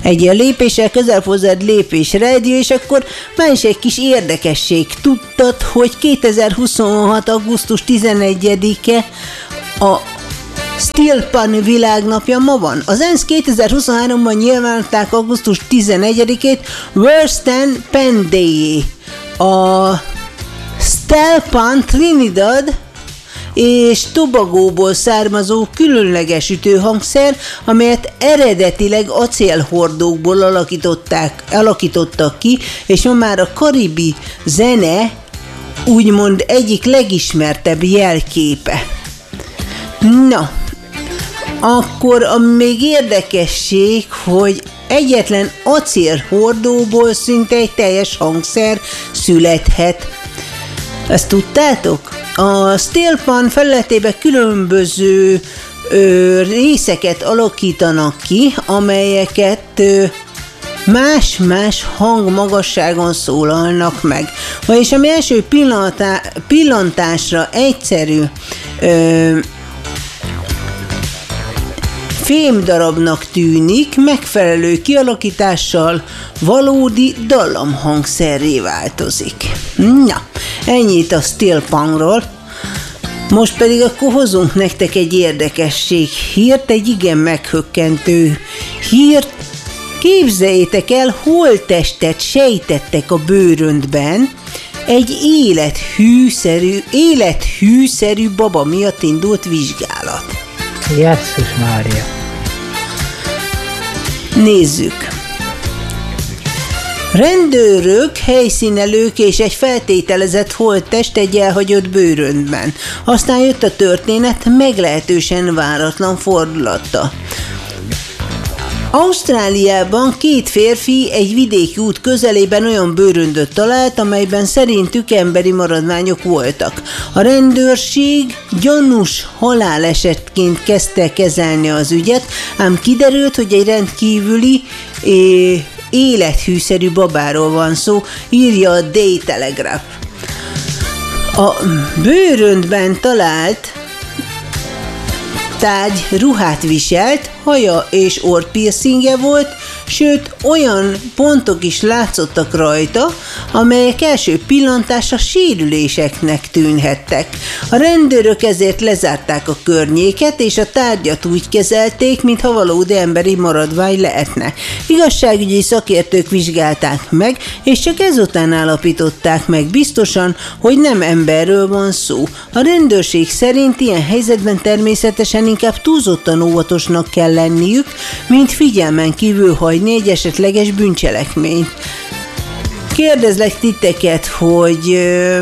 Egy ilyen lépéssel közel hozzád lépés rádió, és akkor már is egy kis érdekesség. Tudtad, hogy 2026. augusztus 11-e a Steel Pan világnapja ma van. Az ENSZ 2023-ban nyilvánították augusztus 11-ét World Steel Pan Day-é. A Steel Pan Trinidad és Tobagóból származó különleges ütőhangszer, amelyet eredetileg acélhordókból alakítottak ki, és ma már a karibi zene úgymond egyik legismertebb jelképe. Na, akkor még érdekesség, hogy egyetlen acélhordóból szinte egy teljes hangszer születhet. Ezt tudtátok? A Steel Pan felületében különböző részeket alakítanak ki, amelyeket más-más hangmagasságon szólalnak meg. Vagyis ami első pillantásra egyszerű fémdarabnak tűnik, megfelelő kialakítással valódi dallamhangszerré változik. Na, ennyit a Steel Panról. Most pedig akkor hozunk nektek egy érdekesség hírt, egy igen meghökkentő hírt. Képzeljétek el, holttestet sejtettek a bőröntben, egy élethűszerű baba miatt indult vizsgálat. Jesszus Mária! Nézzük! Rendőrök, helyszínelők és egy feltételezett holttest egy elhagyott bőröntben. Aztán jött a történet meglehetősen váratlan fordulata. Ausztráliában két férfi egy vidéki út közelében olyan bőröndöt talált, amelyben szerintük emberi maradványok voltak. A rendőrség gyanús halálesetként kezdte kezelni az ügyet, ám kiderült, hogy egy rendkívüli élethűszerű babáról van szó, írja a Day Telegraph. A bőröntben talált tárgy ruhát viselt, haja és orrpiercingje volt, sőt olyan pontok is látszottak rajta, amelyek első pillantásra sérüléseknek tűnhettek. A rendőrök ezért lezárták a környéket, és a tárgyat úgy kezelték, mintha valódi emberi maradvány lehetne. Igazságügyi szakértők vizsgálták meg, és csak ezután állapították meg biztosan, hogy nem emberről van szó. A rendőrség szerint ilyen helyzetben természetesen inkább túlzottan óvatosnak kell lenniük, mint figyelmen kívül hagyni egy esetleges bűncselekményt. Kérdezlek titeket, hogy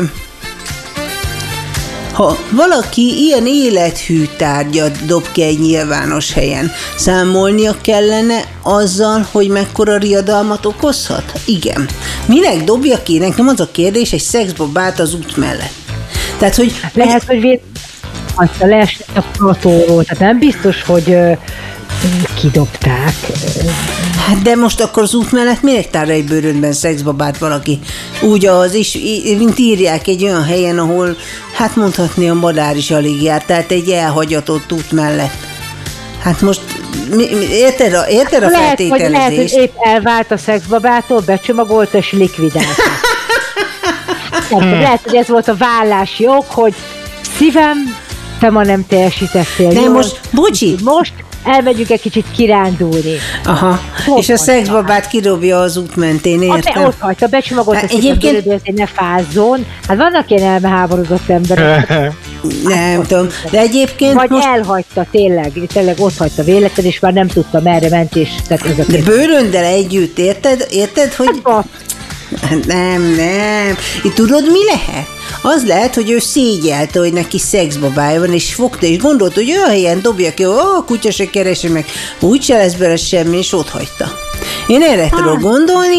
ha valaki ilyen élethű tárgyat dob ki egy nyilvános helyen, számolnia kellene azzal, hogy mekkora riadalmat okozhat? Igen. Minek dobja ki? Nekem az a kérdés, egy szexbabát az út mellett. Tehát, hogy lehet, hogy leesett a platóról, tehát nem biztos, hogy kidobták. Hát de most akkor az út mellett minek tárja egy bőröntben szexbabát valaki? Úgy az is, mint írják egy olyan helyen, ahol hát mondhatni a madár is alig jár, tehát egy elhagyatott út mellett. Hát most érted a feltételezést? Lehet, hogy épp elvált a szexbabától, becsomagolta és likvidálta. Lehet, hogy ez volt a vállási ok, hogy szívem, te ma nem teljesítettél. De most, bocsi! Most elmegyünk egy kicsit kirándulni. Aha, és a szexbabát kidobja az út mentén, értem? Ott hagyta, becsomagolt a szépen hogy ne fázzon. Hát vannak ilyen elmeháborodott emberek. Nem tudom, de egyébként vagy most elhagyta, tényleg ott hagyta véletlen, és már nem tudta merre ment, és de bőröndel együtt, érted, hogy nem. Itt tudod, mi lehet? Az lehet, hogy ő szégyelte, hogy neki szexbabája van, és fogta, és gondolt, hogy olyan helyen dobja ki, a kutya se keresi meg, úgyse lesz bele semmi, és ott hagyta. Én erre tudok gondolni.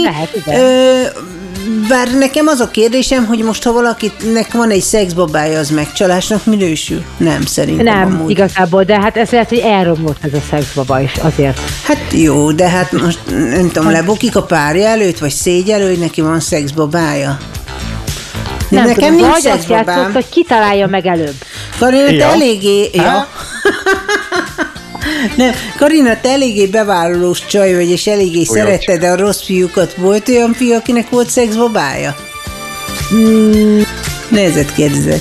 Bár nekem az a kérdésem, hogy most, ha valakinek van egy szexbabája, az megcsalásnak minősül? Nem, szerintem. Nem, amúgy. Igazából, de hát ez lehet, hogy elromlott ez a szexbaba is, azért. Hát jó, de hát most nem tudom, lebukik a párja előtt, vagy szégyelő, hogy neki van szexbabája? Nem nekem tudom, nincs szexbabám. Hogy kitalálja meg előbb. Karin, te eléggé... Ja. Nem, Karina, te eléggé bevállalós csaj vagy, és eléggé szeretted a rossz fiúkat. Volt olyan fiú, akinek volt szexbabája? Nehezet kérdezek.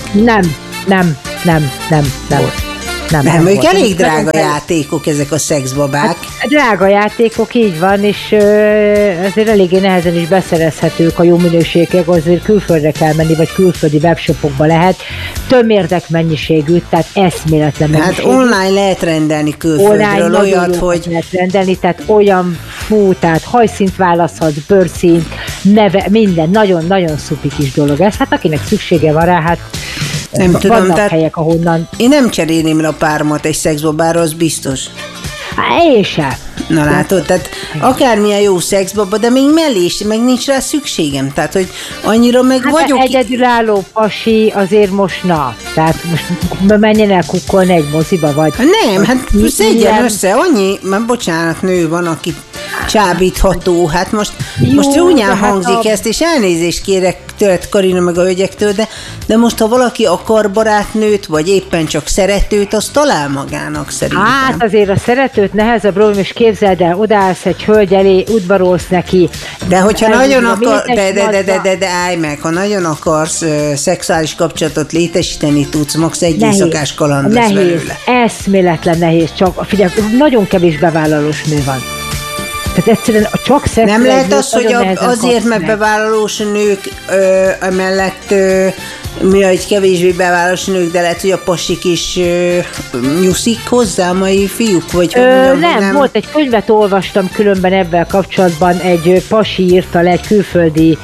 Nem, ők elég drága játékok, ezek a szexbabák. Hát, drága játékok, így van, és azért eléggé nehezen is beszerezhetők a jó minőségek, azért külföldre kell menni, vagy külföldi webshopokba lehet. Tömérdek mennyiségű, tehát eszméletlen mennyiségű. Hát online lehet rendelni külföldről olyat, hogy... lehet rendelni, tehát olyan tehát hajszint választhatsz, bőrszint, neve, minden, nagyon-nagyon szupi kis dolog ez. Hát akinek szüksége van rá, hát nem tudom, vannak helyek, ahonnan... Én nem cserélném le a páromat egy szexbabára, az biztos. Én sem. Na látod, tehát akármilyen jó szexbaba, de még mellé is, meg nincs rá szükségem, tehát hogy annyira meg hát vagyok... egyedülálló pasi azért most tehát most menjen el kukkolni egy moziba, vagy... Nem, hát szedjen össze, annyi, mert bocsánat, nő van, aki csábítható, hát most csúnyán hangzik ezt, és elnézést kérek tőled, Karina, meg a hölgyektől, de most, ha valaki akar barátnőt, vagy éppen csak szeretőt, az talál magának szerintem. Hát azért a szeretőt nehezebb, Rómi, és képzeld el, odaállsz egy hölgy elé, udvarolsz neki. De hogyha nagyon akar, de állj meg, ha nagyon akarsz szexuális kapcsolatot létesíteni tudsz, max. Egy éjszakás kaland lesz belőle. Eszméletlen nehéz, csak figyelj, nagyon kevés bevállalós nő van. Tehát egyszerűen csak szex. Nem lehet az, hogy azért, mert bevállalós nők emellett mi egy kevésbé bevállalós nők, de lehet, hogy a pasik is nyuszik hozzá, mai fiúk? Vagy nem, volt egy könyvet olvastam különben ebben kapcsolatban, egy pasi írta le, egy külföldi,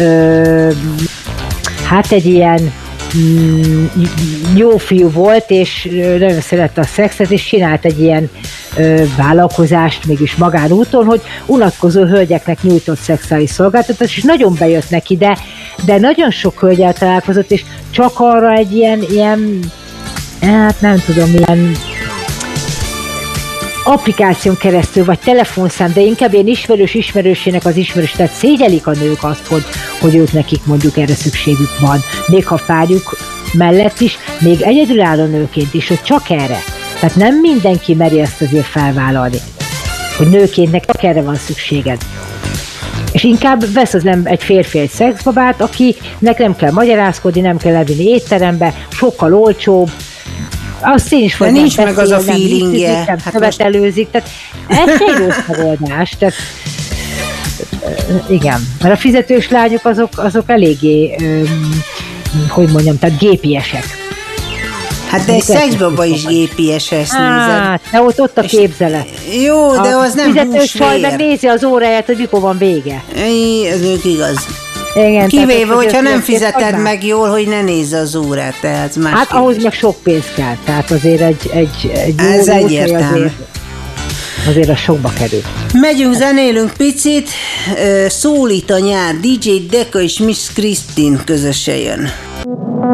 hát egy ilyen jó fiú volt, és nagyon szerette a szexet, és csinált egy ilyen vállalkozást, mégis magánúton, hogy unatkozó hölgyeknek nyújtott szexuális szolgáltatást, és nagyon bejött neki, de nagyon sok hölgyel találkozott, és csak arra egy ilyen hát nem tudom, ilyen applikáción keresztül, vagy telefonszám, de inkább ilyen ismerősének az ismerős, tehát szégyelik a nők azt, hogy ők nekik mondjuk erre szükségük van, még ha párjuk mellett is, még egyedülálló nőként is, hogy csak erre. Tehát nem mindenki meri ezt azért felvállalni, hogy nőként csak erre van szükséged. És inkább vesz az nem egy férfi egy szexbabát, akinek nem kell magyarázkodni, nem kell levinni étterembe, sokkal olcsóbb, azt én is mondom, nincs meg az a feelingje. Nem követelőzik, tehát ez egy rossz megoldás. Tehát, igen, mert a fizetős lányok azok eléggé, hogy mondjam, tehát gépiesek. Hát de egy szexbaba is gépies, ezt nézed. De ott a képzelet. Jó, de az nem húsvér. Fizetős csaj meg nézi az óráját, hogy mikor van vége. Ez ők igaz. Igen, kivéve, hogyha nem fizeted meg jól, hogy ne nézze az órát, tehát más. Hát ahhoz meg sok pénz kell, tehát azért egy jó ez egyértelmű. Azért a sokba kerül. Megyünk, zenélünk picit, szólít a nyár, DJ Deka és Miss Christine közösen jön.